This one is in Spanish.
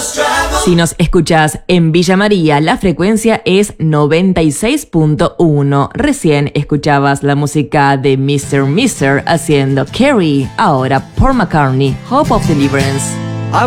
Si nos escuchás en Villa María, la frecuencia es 96.1. Recién escuchabas la música de Mr. Mister haciendo Carrie. Ahora Paul McCartney, Hope of Deliverance.